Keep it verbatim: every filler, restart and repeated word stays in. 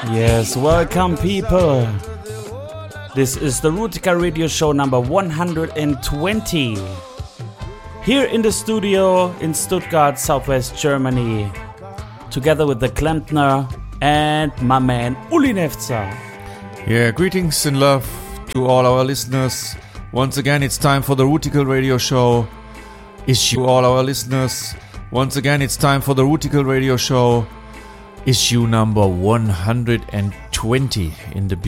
Yes, welcome people. This is the Rootical Radio Show number one hundred twenty. Here in the studio in Stuttgart, Southwest Germany, together with the Klempner and my man Uli Nefzer. Yeah, greetings and love to all our listeners. Once again, it's time for the Rootical Radio Show. Issue all our listeners. Once again, it's time for the Rootical Radio Show. Issue number one hundred twenty in the